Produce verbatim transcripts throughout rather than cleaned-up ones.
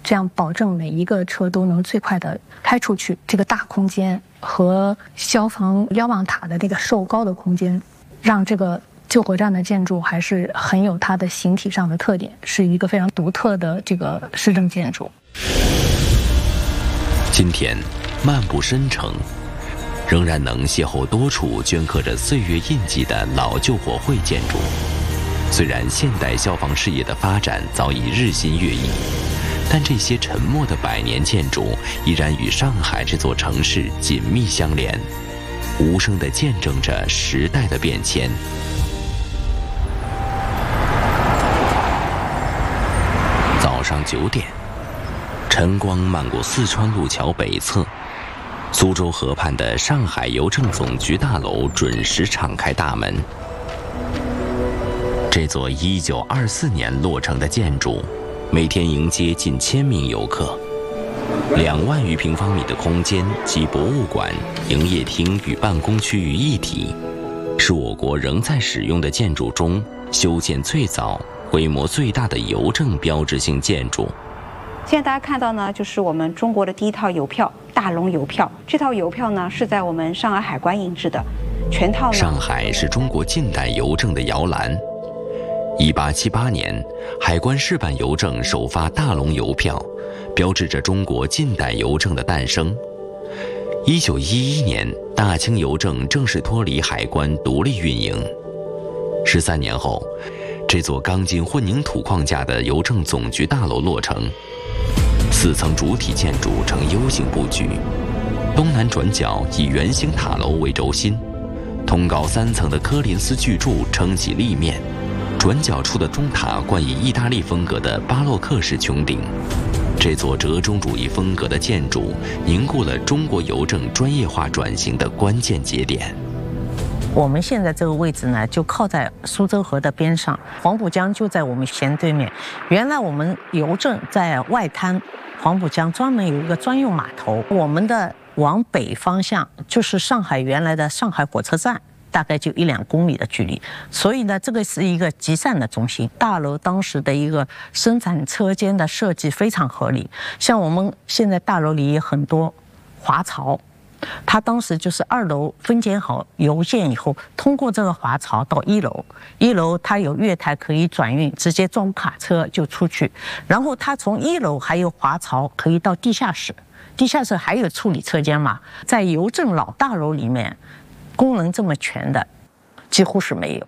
这样保证每一个车都能最快的开出去。这个大空间和消防瞭望塔的这个瘦高的空间，让这个救火站的建筑还是很有它的形体上的特点，是一个非常独特的这个市政建筑。 今天漫步深城，仍然能邂逅多处镌刻着岁月印记的老救火会建筑。虽然现代消防事业的发展早已日新月异，但这些沉默的百年建筑依然与上海这座城市紧密相连，无声地见证着时代的变迁。早上九点，晨光漫过四川路桥北侧，苏州河畔的上海邮政总局大楼准时敞开大门。这座一九二四年落成的建筑，每天迎接近千名游客。两万余平方米的空间集博物馆、营业厅与办公区于一体，是我国仍在使用的建筑中修建最早、规模最大的邮政标志性建筑。 现在大家看到呢，就是我们中国的第一套邮票——大龙邮票。这套邮票呢，是在我们上海海关印制的，全套呢。 上海是中国近代邮政的摇篮。一八七八年，海关市办邮政首发大龙邮票，标志着中国近代邮政的诞生。一九一一年，大清邮政正式脱离海关独立运营。十三年后，这座钢筋混凝土框架的邮政总局大楼落成，四层主体建筑呈 U 型布局，东南转角以圆形塔楼为轴心，通高三层的科林斯巨柱撑起立面。转角处的钟塔冠以意大利风格的巴洛克式穹顶，这座折中主义风格的建筑凝固了中国邮政专业化转型的关键节点。 我们现在这个位置呢，就靠在苏州河的边上，黄浦江就在我们斜对面。原来我们邮政在外滩，黄浦江专门有一个专用码头。我们的往北方向就是上海原来的上海火车站。大概就一两公里的距离，所以呢，这个是一个集散的中心。大楼当时的一个生产车间的设计非常合理，像我们现在大楼里有很多华槽，它当时就是二楼分拣好邮件以后，通过这个华槽到一楼，一楼它有月台可以转运，直接装卡车就出去，然后它从一楼还有华槽可以到地下室，地下室还有处理车间嘛，在邮政老大楼里面。功能这么全的，几乎是没有。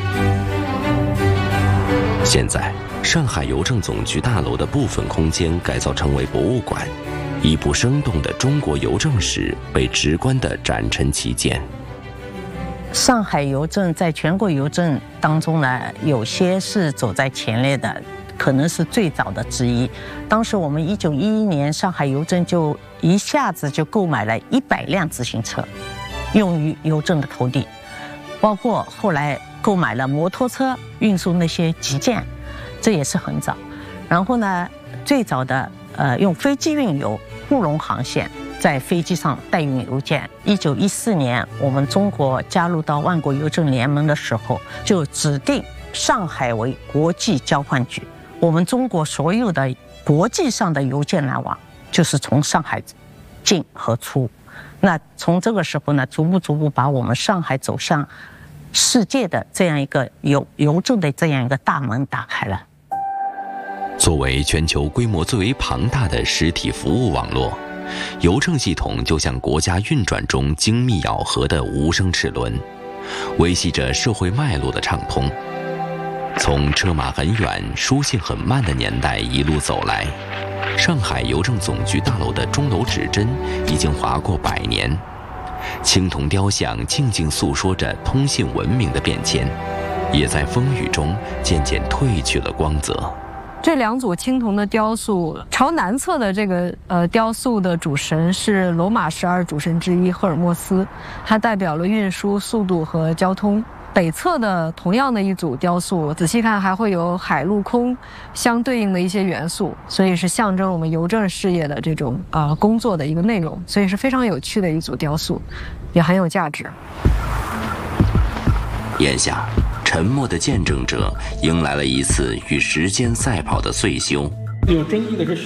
现在，上海邮政总局大楼的部分空间改造成为博物馆，一部生动的中国邮政史被直观地展陈其间。 上海邮政在全国邮政当中呢，有些是走在前列的，可能是最早的之一。当时我们一九一一年，上海邮政就一下子就购买了一百辆自行车。用于邮政的投递，包括后来购买了摩托车运输那些急件，这也是很早。然后呢，最早的呃用飞机运邮，沪蓉航线在飞机上代运邮件。一九一四年，我们中国加入到万国邮政联盟的时候，就指定上海为国际交换局。我们中国所有的国际上的邮件来往，就是从上海进和出。那从这个时候呢，逐步逐步把我们上海走向世界的这样一个邮邮政的这样一个大门打开了。 作为全球规模最为庞大的实体服务网络，邮政系统就像国家运转中精密咬合的无声齿轮，维系着社会脉络的畅通。从车马很远、书信很慢的年代一路走来，上海邮政总局大楼的钟楼指针已经划过百年，青铜雕像静静诉说着通信文明的变迁，也在风雨中渐渐褪去了光泽。 这两组青铜的雕塑，朝南侧的这个呃雕塑的主神是罗马十二主神之一赫尔墨斯，它代表了运输、速度和交通。北侧的同样的一组雕塑，仔细看还会有海陆空相对应的一些元素，所以是象征我们邮政事业的这种呃工作的一个内容，所以是非常有趣的一组雕塑，也很有价值。 眼下，沉默的见证者迎来了一次与时间赛跑的岁修。 有争议的是